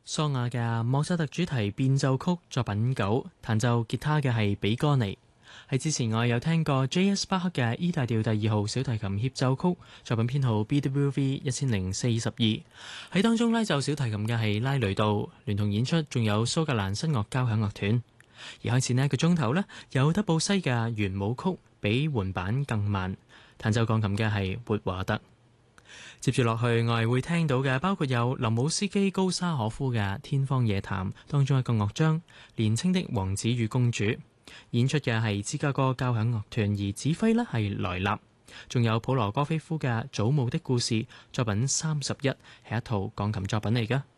桑雅嘅莫扎特主題變奏曲作品9，彈奏吉他嘅係比哥尼。喺之前我有聽過 J.S. 巴克嘅 E 大調第2號小提琴協奏曲，作品編號 BWV 1042。喺當中拉奏小提琴嘅係拉雷道，聯同演出仲有蘇格蘭新樂交響樂團。而開始呢一個鐘頭呢，有德布西嘅圓舞曲，比緩版更慢。彈奏鋼琴嘅係活華特。接住落去，我係會聽到嘅包括有林姆斯基高沙可夫嘅《天方夜譚》當中一個樂章《年輕的王子與公主》，演出嘅係芝加哥交響樂團，而指揮呢係萊納。仲有普羅戈菲夫嘅《祖母的故事》作品31，係一套鋼琴作品嚟㗎。